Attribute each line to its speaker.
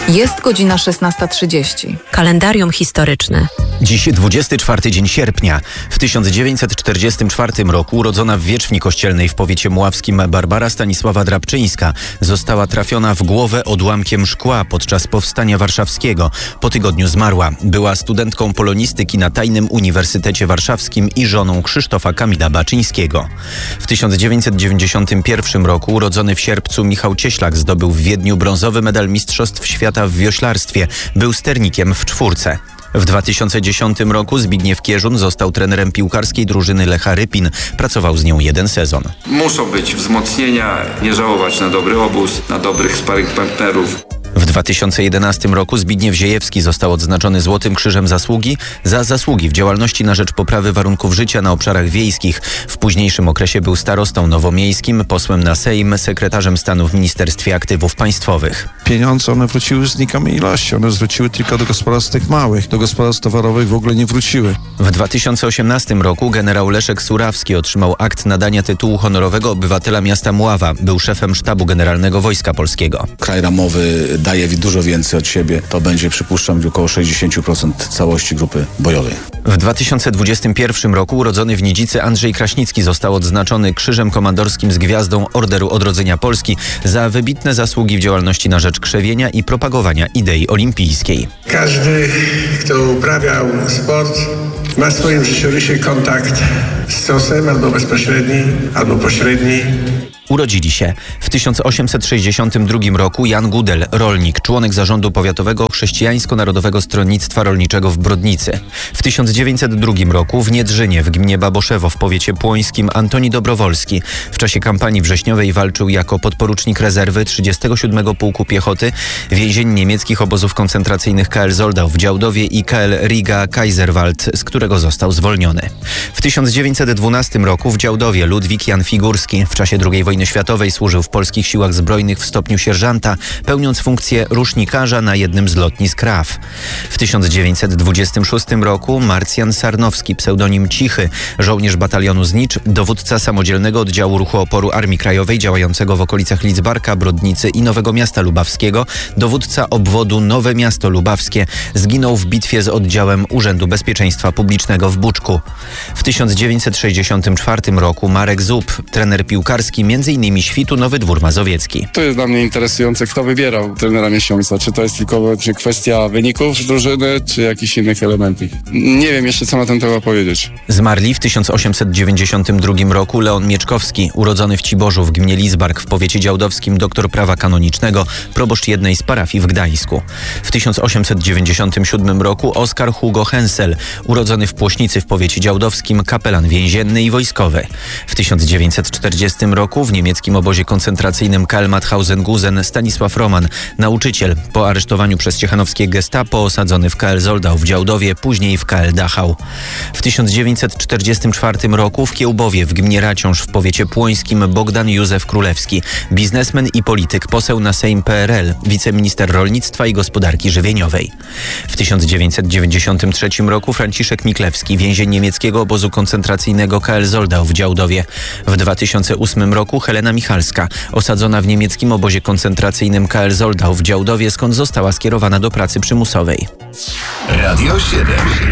Speaker 1: Jest godzina 16:30.
Speaker 2: Kalendarium historyczne.
Speaker 3: Dziś 24 dzień sierpnia. W 1944 roku urodzona w Wierzchni Kościelnej w powiecie mławskim Barbara Stanisława Drabczyńska została trafiona w głowę odłamkiem szkła podczas Powstania Warszawskiego. Po tygodniu zmarła. Była studentką polonistyki na Tajnym Uniwersytecie Warszawskim i żoną Krzysztofa Kamila Baczyńskiego. W 1991 roku urodzony w sierpcu Michał Cieślak zdobył w Wiedniu brązowy medal Mistrzostw Świata w wioślarstwie. Był sternikiem w czwórce. W 2010 roku Zbigniew Kierzun został trenerem piłkarskiej drużyny Lecha Rypin. Pracował z nią 1 sezon.
Speaker 4: Muszą być wzmocnienia, nie żałować na dobry obóz, na dobrych sparring partnerów.
Speaker 3: W 2011 roku Zbigniew Ziejewski został odznaczony Złotym Krzyżem Zasługi za zasługi w działalności na rzecz poprawy warunków życia na obszarach wiejskich. W późniejszym okresie był starostą nowomiejskim, posłem na Sejm, sekretarzem stanu w Ministerstwie Aktywów Państwowych.
Speaker 5: Pieniądze one wróciły znikomej ilości. One wróciły tylko do gospodarstw tych małych. Do gospodarstw towarowych w ogóle nie wróciły.
Speaker 3: W 2018 roku generał Leszek Surawski otrzymał akt nadania tytułu honorowego obywatela miasta Mława. Był szefem Sztabu Generalnego Wojska Polskiego.
Speaker 6: Kraj ramowy daje dużo więcej od siebie. To będzie, przypuszczam, około 60% całości grupy bojowej.
Speaker 3: W 2021 roku urodzony w Nidzicy Andrzej Kraśnicki został odznaczony Krzyżem Komandorskim z Gwiazdą Orderu Odrodzenia Polski za wybitne zasługi w działalności na rzecz krzewienia i propagowania idei olimpijskiej.
Speaker 7: Każdy, kto uprawiał sport, ma w swoim życiorysie kontakt z ciosem albo bezpośredni, albo pośredni.
Speaker 3: Urodzili się w 1862 roku Jan Gudel, rolnik, członek zarządu powiatowego Chrześcijańsko-Narodowego Stronnictwa Rolniczego w Brodnicy. W 1902 roku w Niedrzynie w gminie Baboszewo w powiecie płońskim Antoni Dobrowolski w czasie kampanii wrześniowej walczył jako podporucznik rezerwy 37 Pułku Piechoty więzień niemieckich obozów koncentracyjnych KL Zoldau w Działdowie i KL Riga Kaiserwald, z którego został zwolniony. W 1912 roku w Działdowie Ludwik Jan Figurski w czasie II wojny światowej służył w polskich siłach zbrojnych w stopniu sierżanta, pełniąc funkcję rusznikarza na jednym z lotnisk RAF. W 1926 roku Marcjan Sarnowski, pseudonim Cichy, żołnierz batalionu Znicz, dowódca samodzielnego oddziału ruchu oporu Armii Krajowej działającego w okolicach Lidzbarka, Brodnicy i Nowego Miasta Lubawskiego, dowódca obwodu Nowe Miasto Lubawskie, zginął w bitwie z oddziałem Urzędu Bezpieczeństwa Publicznego w Buczku. W 1964 roku Marek Zub, trener piłkarski m.in. Świtu Nowy Dwór Mazowiecki.
Speaker 8: To jest dla mnie interesujące, kto wybierał trenera miesiąca. Czy to jest tylko kwestia wyników drużyny, czy jakichś innych elementów. Nie wiem jeszcze, co na ten temat powiedzieć.
Speaker 3: Zmarli w 1892 roku Leon Mieczkowski, urodzony w Ciborzu w gminie Lidzbark w powiecie działdowskim, doktor prawa kanonicznego, proboszcz jednej z parafii w Gdańsku. W 1897 roku Oskar Hugo Hensel, urodzony w Płośnicy w powiecie działdowskim, kapelan więzienny i wojskowy. W 1940 roku w niemieckim obozie koncentracyjnym KL Mauthausen-Gusen Stanisław Roman, nauczyciel, po aresztowaniu przez ciechanowskie gestapo osadzony w KL Zoldau w Działdowie, później w KL Dachau. W 1944 roku w Kiełbowie w gminie Raciąż w powiecie płońskim Bogdan Józef Królewski, biznesmen i polityk, poseł na Sejm PRL, wiceminister rolnictwa i gospodarki żywieniowej. W 1993 roku Franciszek Miklewski, więzień niemieckiego obozu koncentracyjnego KL Zoldau w Działdowie. W 2008 roku Helena Michalska, osadzona w niemieckim obozie koncentracyjnym KL Zoldau w Działdowie, skąd została skierowana do pracy przymusowej.
Speaker 9: Radio 7.